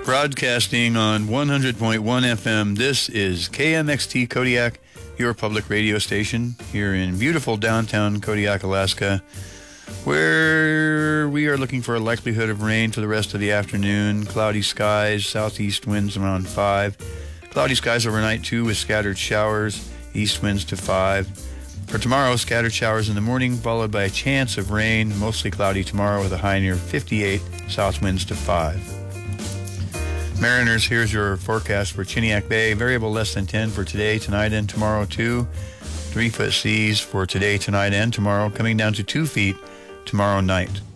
Broadcasting on 100.1 FM, this is KMXT Kodiak, your public radio station here in beautiful downtown Kodiak, Alaska, where we are looking for a likelihood of rain for the rest of the afternoon. Cloudy skies, southeast winds around 5. Cloudy skies overnight too, with scattered showers, east winds to 5. For tomorrow, scattered showers in the morning, followed by a chance of rain, mostly cloudy tomorrow with a high near 58, south winds to 5. Mariners, here's your forecast for Chiniak Bay. Variable less than 10 for today, tonight, and tomorrow, too. 3-foot seas for today, tonight, and tomorrow, coming down to 2 feet tomorrow night.